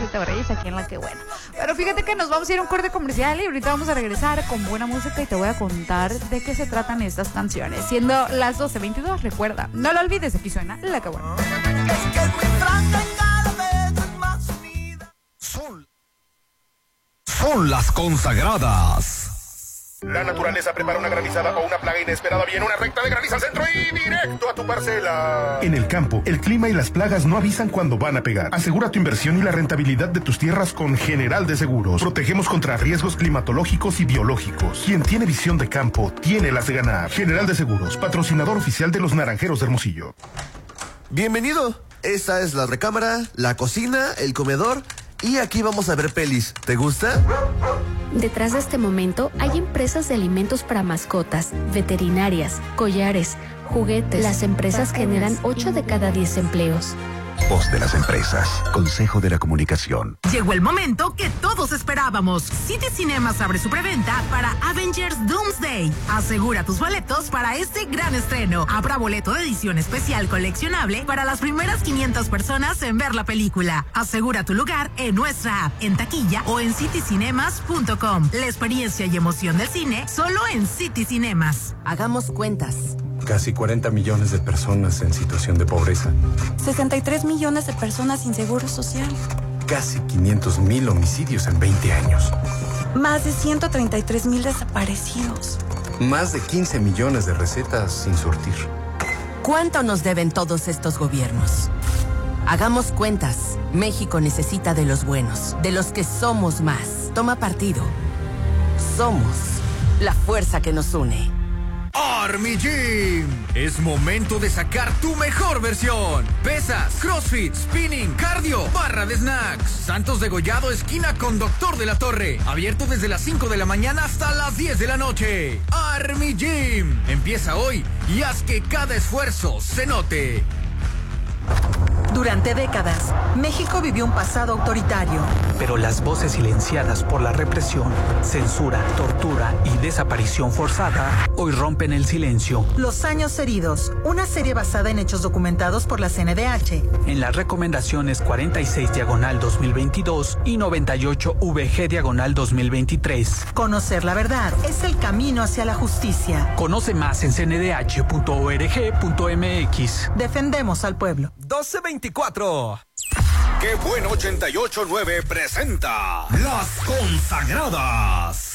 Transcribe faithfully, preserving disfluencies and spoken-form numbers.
Lupita Reyes aquí en La Que Buena. Pero fíjate que nos vamos a ir a un corte comercial y ahorita vamos a regresar con buena música y te voy a contar de qué se tratan estas canciones. Siendo las doce veintidós, recuerda, no lo olvides, aquí suena La Que Buena. Son, son las consagradas. La naturaleza prepara una granizada o una plaga inesperada. Viene una recta de granizo al centro y directo a tu parcela. En el campo, el clima y las plagas no avisan cuando van a pegar. Asegura tu inversión y la rentabilidad de tus tierras con General de Seguros. Protegemos contra riesgos climatológicos y biológicos. Quien tiene visión de campo, tiene las de ganar. General de Seguros, patrocinador oficial de los Naranjeros de Hermosillo. Bienvenido. Esta es la recámara, la cocina, el comedor y aquí vamos a ver pelis. ¿Te gusta? Detrás de este momento hay empresas de alimentos para mascotas, veterinarias, collares, juguetes. Las empresas generan ocho de cada diez empleos. Voz de las empresas. Consejo de la Comunicación. Llegó el momento que todos esperábamos. City Cinemas abre su preventa para Avengers Doomsday. Asegura tus boletos para este gran estreno. Habrá boleto de edición especial coleccionable para las primeras quinientas personas en ver la película. Asegura tu lugar en nuestra app, en taquilla o en city cinemas punto com. La experiencia y emoción del cine solo en City Cinemas. Hagamos cuentas. Casi cuarenta millones de personas en situación de pobreza. sesenta y tres millones de personas sin seguro social. Casi quinientos mil homicidios en veinte años. Más de ciento treinta y tres mil desaparecidos. Más de quince millones de recetas sin surtir. ¿Cuánto nos deben todos estos gobiernos? Hagamos cuentas. México necesita de los buenos, de los que somos más. Toma partido. Somos la fuerza que nos une. Army Gym. Es momento de sacar tu mejor versión. Pesas, CrossFit, spinning, cardio, barra de snacks. Santos Degollado, esquina con Doctor de la Torre. Abierto desde las cinco de la mañana hasta las diez de la noche. Army Gym. Empieza hoy y haz que cada esfuerzo se note. Durante décadas, México vivió un pasado autoritario. Pero las voces silenciadas por la represión, censura, tortura y desaparición forzada hoy rompen el silencio. Los años heridos, una serie basada en hechos documentados por la C N D H. En las recomendaciones cuarenta y seis diagonal dos mil veintidós y noventa y ocho V G diagonal dos mil veintitrés. Conocer la verdad es el camino hacia la justicia. Conoce más en c n d h punto org punto m x. Defendemos al pueblo. doce veinticuatro. Qué bueno ochenta y ocho punto nueve presenta Las Consagradas.